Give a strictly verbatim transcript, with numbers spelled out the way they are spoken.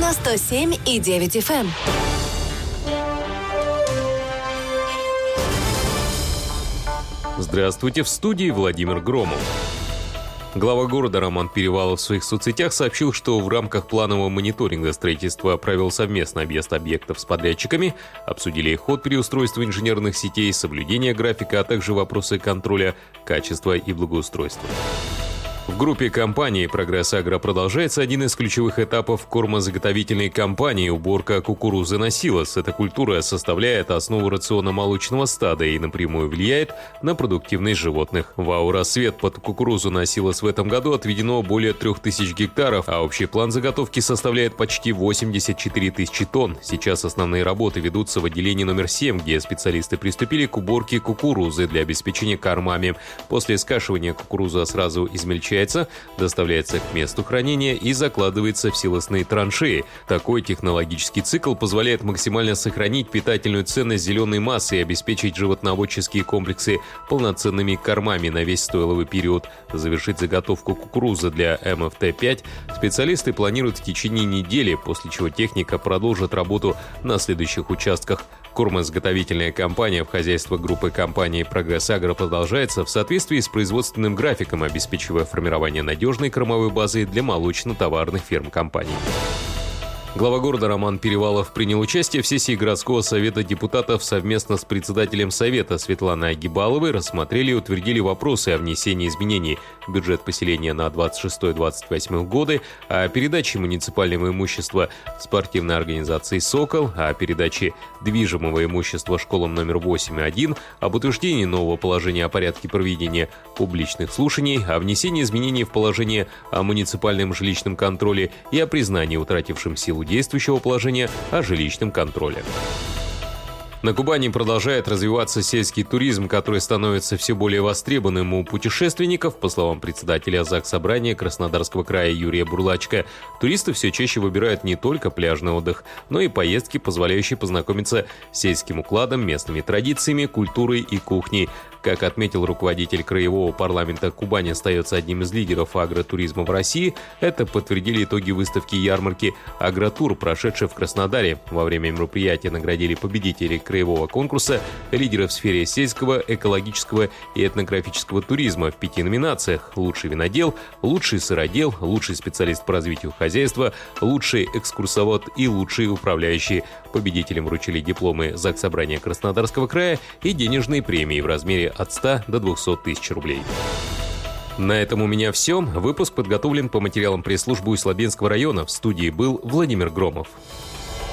на сто семь и девять эф эм. Здравствуйте, в студии Владимир Громов. Глава города Роман Перевалов в своих соцсетях сообщил, что в рамках планового мониторинга строительства провел совместный объезд объектов с подрядчиками, обсудили их ход переустройства инженерных сетей, соблюдение графика, а также вопросы контроля качества и благоустройства. В группе компании «Прогресс Агро» продолжается один из ключевых этапов кормозаготовительной кампании – уборка кукурузы на силос. Эта культура составляет основу рациона молочного стада и напрямую влияет на продуктивность животных. В АО «Рассвет» под кукурузу на силос в этом году отведено более трех тысяч гектаров, а общий план заготовки составляет почти восемьдесят четыре тысячи тонн. Сейчас основные работы ведутся в отделении номер семь, где специалисты приступили к уборке кукурузы для обеспечения кормами. После скашивания кукуруза сразу измельчается, доставляется к месту хранения и закладывается в силосные траншеи. Такой технологический цикл позволяет максимально сохранить питательную ценность зеленой массы и обеспечить животноводческие комплексы полноценными кормами на весь стойловый период. Завершить заготовку кукурузы для эм эф тэ пять специалисты планируют в течение недели, после чего техника продолжит работу на следующих участках. Кормозаготовительная кампания в хозяйство группы компании «Прогресс Агро» продолжается в соответствии с производственным графиком, обеспечивая формирование надежной кормовой базы для молочно-товарных фирм компании. Глава города Роман Перевалов принял участие в сессии городского совета депутатов совместно с председателем совета Светланой Агибаловой, рассмотрели и утвердили вопросы о внесении изменений в бюджет поселения на двадцать шестой — двадцать восьмой годы, о передаче муниципального имущества спортивной организации «Сокол», о передаче движимого имущества школам номер восемь и один, об утверждении нового положения о порядке проведения публичных слушаний, о внесении изменений в положение о муниципальном жилищном контроле и о признании утратившим силу действующего положения о жилищном контроле. На Кубани продолжает развиваться сельский туризм, который становится все более востребованным у путешественников. По словам председателя Заксобрания Краснодарского края Юрия Бурлачка, туристы все чаще выбирают не только пляжный отдых, но и поездки, позволяющие познакомиться с сельским укладом, местными традициями, культурой и кухней. Как отметил руководитель краевого парламента, Кубань остается одним из лидеров агротуризма в России. Это подтвердили итоги выставки ярмарки «Агротур», прошедшей в Краснодаре. Во время мероприятия наградили победителей краевого конкурса, лидеров в сфере сельского, экологического и этнографического туризма в пяти номинациях: лучший винодел, лучший сыродел, лучший специалист по развитию хозяйства, лучший экскурсовод и лучший управляющий. Победителям вручили дипломы Заксобрания Краснодарского края и денежные премии в размере от ста до двухсот тысяч рублей. На этом у меня все. Выпуск подготовлен по материалам пресс-службы Усть-Лабинского района. В студии был Владимир Громов.